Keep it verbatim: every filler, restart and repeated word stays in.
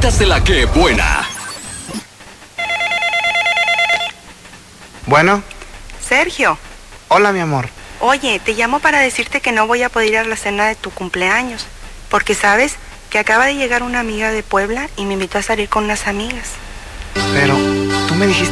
Cositas de la que buena. Bueno. Sergio. Hola, mi amor. Oye, te llamo para decirte que no voy a poder ir a la cena de tu cumpleaños, porque sabes que acaba de llegar una amiga de Puebla y me invitó a salir con unas amigas. Pero tú me dijiste